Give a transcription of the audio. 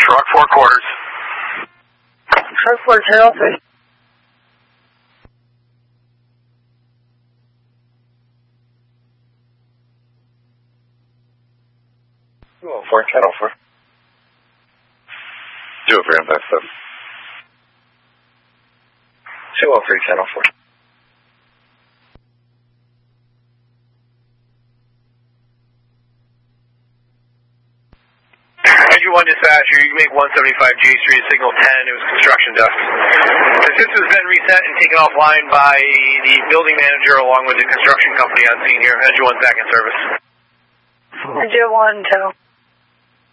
Rock 4 quarters. Rock 4, channel 3. Channel 4. Do it for him, that's stuff. 203, channel 4. Andrew 1 dispatcher, you make 175 G Street, signal 10, it was construction dust. The system has been reset and taken offline by the building manager along with the construction company on scene here. Andrew 1's back in service. Andrew 1, channel.